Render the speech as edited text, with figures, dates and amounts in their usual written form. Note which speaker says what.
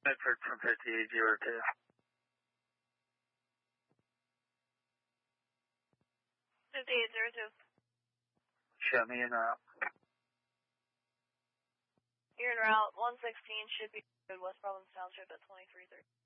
Speaker 1: Medford from 5802. Show me en route.
Speaker 2: You're en route. 116 should be West Providence Township at 2330.